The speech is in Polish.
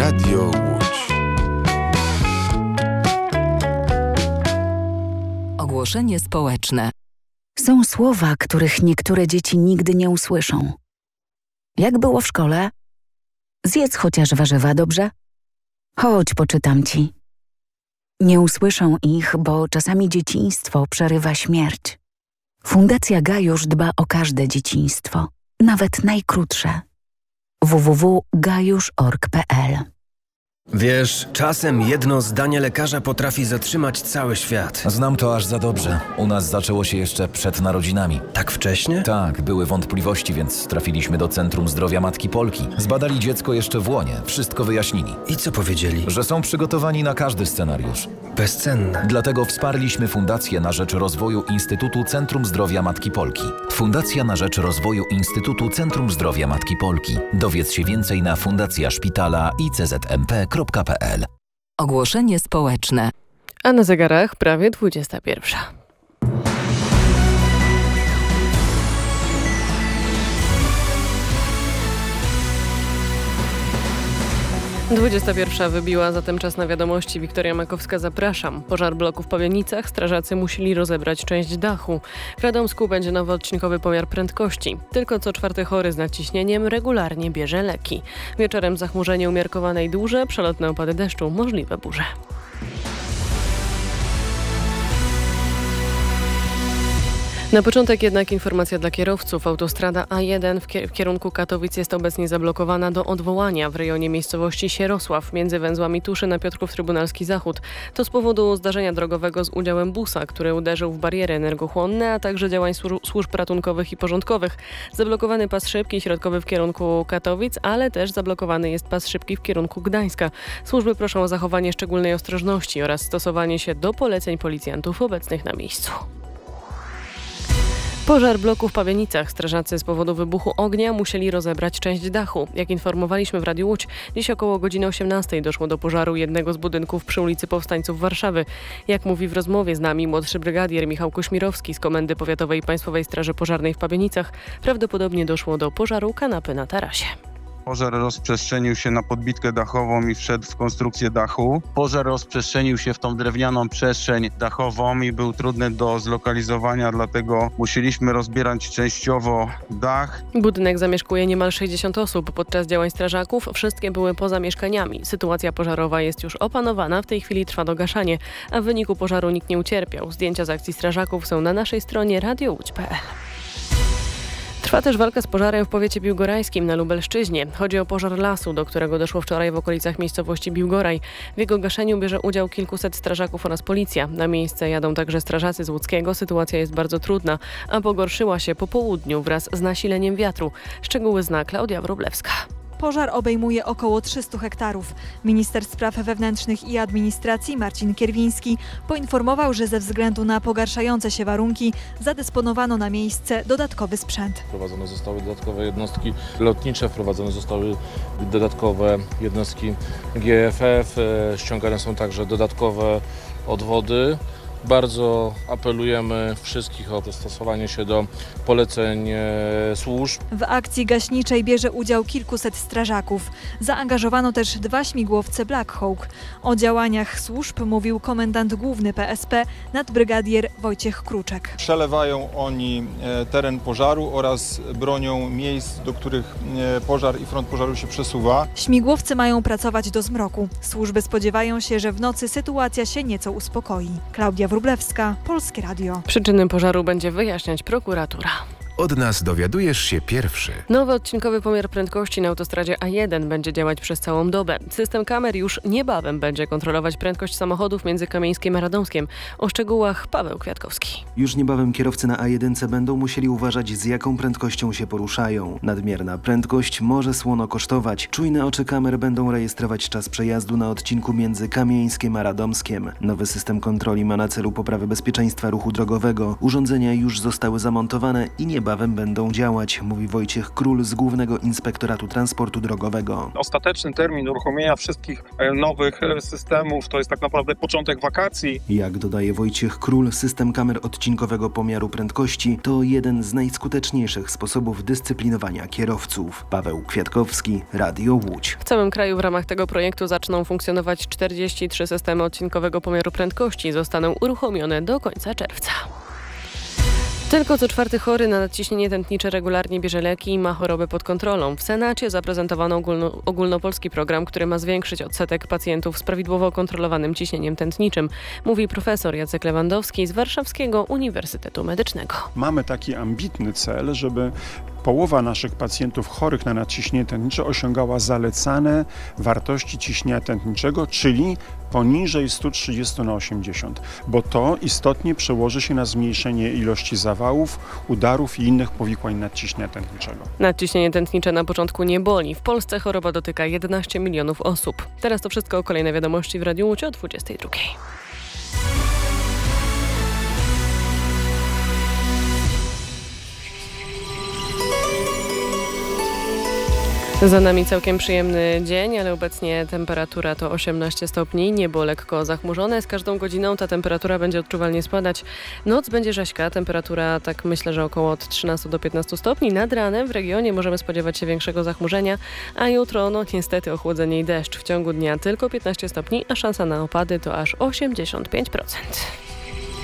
Radio Łódź. Ogłoszenie społeczne. Są słowa, których niektóre dzieci nigdy nie usłyszą. Jak było w szkole? Zjedz chociaż warzywa, dobrze? Chodź, poczytam ci. Nie usłyszą ich, bo czasami dzieciństwo przerywa śmierć. Fundacja Gajusz dba o każde dzieciństwo, nawet najkrótsze. www.gajusz.org.pl. Wiesz, czasem jedno zdanie lekarza potrafi zatrzymać cały świat. Znam to aż za dobrze. U nas zaczęło się jeszcze przed narodzinami. Tak wcześnie? Tak, były wątpliwości, więc trafiliśmy do Centrum Zdrowia Matki Polki. Zbadali dziecko jeszcze w łonie, wszystko wyjaśnili. I co powiedzieli? Że są przygotowani na każdy scenariusz. Bezcenne. Dlatego wsparliśmy Fundację na rzecz rozwoju Instytutu Centrum Zdrowia Matki Polki. Fundacja na rzecz rozwoju Instytutu Centrum Zdrowia Matki Polki. Dowiedz się więcej na fundacjaszpitala iczmp.pl. Ogłoszenie społeczne. A na zegarach prawie 21. 21 wybiła, zatem czas na wiadomości. Wiktoria Makowska, zapraszam. Pożar bloku w Pabianicach. Strażacy musieli rozebrać część dachu. W Radomsku będzie nowy odcinkowy pomiar prędkości. Tylko co czwarty chory z nadciśnieniem regularnie bierze leki. Wieczorem zachmurzenie umiarkowane i duże, przelotne opady deszczu, możliwe burze. Na początek jednak informacja dla kierowców. Autostrada A1 w kierunku Katowic jest obecnie zablokowana do odwołania w rejonie miejscowości Sierosław między węzłami Tuszy na Piotrków Trybunalski Zachód. To z powodu zdarzenia drogowego z udziałem busa, który uderzył w bariery energochłonne, a także działań służb ratunkowych i porządkowych. Zablokowany pas szybki środkowy w kierunku Katowic, ale też zablokowany jest pas szybki w kierunku Gdańska. Służby proszą o zachowanie szczególnej ostrożności oraz stosowanie się do poleceń policjantów obecnych na miejscu. Pożar bloku w Pabianicach. Strażacy z powodu wybuchu ognia musieli rozebrać część dachu. Jak informowaliśmy w Radiu Łódź, dziś około godziny 18 doszło do pożaru jednego z budynków przy ulicy Powstańców Warszawy. Jak mówi w rozmowie z nami młodszy brygadier Michał Kośmirowski z Komendy Powiatowej Państwowej Straży Pożarnej w Pabianicach, prawdopodobnie doszło do pożaru kanapy na tarasie. Pożar rozprzestrzenił się na podbitkę dachową i wszedł w konstrukcję dachu. Pożar rozprzestrzenił się w tą drewnianą przestrzeń dachową i był trudny do zlokalizowania, dlatego musieliśmy rozbierać częściowo dach. Budynek zamieszkuje niemal 60 osób. Podczas działań strażaków wszystkie były poza mieszkaniami. Sytuacja pożarowa jest już opanowana, w tej chwili trwa dogaszanie, a w wyniku pożaru nikt nie ucierpiał. Zdjęcia z akcji strażaków są na naszej stronie radiołódź.pl. Trwa też walka z pożarem w powiecie biłgorajskim na Lubelszczyźnie. Chodzi o pożar lasu, do którego doszło wczoraj w okolicach miejscowości Biłgoraj. W jego gaszeniu bierze udział kilkuset strażaków oraz policja. Na miejsce jadą także strażacy z Łódzkiego. Sytuacja jest bardzo trudna, a pogorszyła się po południu wraz z nasileniem wiatru. Szczegóły zna Klaudia Wróblewska. Pożar obejmuje około 300 hektarów. Minister Spraw Wewnętrznych i Administracji Marcin Kierwiński poinformował, że ze względu na pogarszające się warunki zadysponowano na miejsce dodatkowy sprzęt. Wprowadzone zostały dodatkowe jednostki lotnicze, wprowadzone zostały dodatkowe jednostki GFF, ściągane są także dodatkowe odwody. Bardzo apelujemy wszystkich o dostosowanie się do poleceń służb. W akcji gaśniczej bierze udział kilkuset strażaków. Zaangażowano też 2 śmigłowce Black Hawk. O działaniach służb mówił komendant główny PSP nadbrygadier Wojciech Kruczek. Przelewają oni teren pożaru oraz bronią miejsc, do których pożar i front pożaru się przesuwa. Śmigłowce mają pracować do zmroku. Służby spodziewają się, że w nocy sytuacja się nieco uspokoi. Klaudia Wróblewska, Polskie Radio. Przyczyny pożaru będzie wyjaśniać prokuratura. Od nas dowiadujesz się pierwszy. Nowy odcinkowy pomiar prędkości na autostradzie A1 będzie działać przez całą dobę. System kamer już niebawem będzie kontrolować prędkość samochodów między Kamieńskiem a Radomskiem. O szczegółach Paweł Kwiatkowski. Już niebawem kierowcy na A1 będą musieli uważać, z jaką prędkością się poruszają. Nadmierna prędkość może słono kosztować. Czujne oczy kamer będą rejestrować czas przejazdu na odcinku między Kamieńskiem a Radomskiem. Nowy system kontroli ma na celu poprawę bezpieczeństwa ruchu drogowego. Urządzenia już zostały zamontowane i nie niebawem będą działać, mówi Wojciech Król z Głównego Inspektoratu Transportu Drogowego. Ostateczny termin uruchomienia wszystkich nowych systemów to jest tak naprawdę początek wakacji. Jak dodaje Wojciech Król, system kamer odcinkowego pomiaru prędkości to jeden z najskuteczniejszych sposobów dyscyplinowania kierowców. Paweł Kwiatkowski, Radio Łódź. W całym kraju w ramach tego projektu zaczną funkcjonować 43 systemy odcinkowego pomiaru prędkości. Zostaną uruchomione do końca czerwca. Tylko co czwarty chory na nadciśnienie tętnicze regularnie bierze leki i ma chorobę pod kontrolą. W Senacie zaprezentowano ogólnopolski program, który ma zwiększyć odsetek pacjentów z prawidłowo kontrolowanym ciśnieniem tętniczym, mówi profesor Jacek Lewandowski z Warszawskiego Uniwersytetu Medycznego. Mamy taki ambitny cel, żeby połowa naszych pacjentów chorych na nadciśnienie tętnicze osiągała zalecane wartości ciśnienia tętniczego, czyli poniżej 130/80, bo to istotnie przełoży się na zmniejszenie ilości zawałów, udarów i innych powikłań nadciśnienia tętniczego. Nadciśnienie tętnicze na początku nie boli. W Polsce choroba dotyka 11 milionów osób. Teraz to wszystko, kolejne wiadomości w Radiu Łódź o 22. Za nami całkiem przyjemny dzień, ale obecnie temperatura to 18 stopni, niebo lekko zachmurzone. Z każdą godziną ta temperatura będzie odczuwalnie spadać. Noc będzie rzeźka, temperatura tak myślę, że około od 13 do 15 stopni. Nad ranem w regionie możemy spodziewać się większego zachmurzenia, a jutro niestety ochłodzenie i deszcz. W ciągu dnia tylko 15 stopni, a szansa na opady to aż 85%.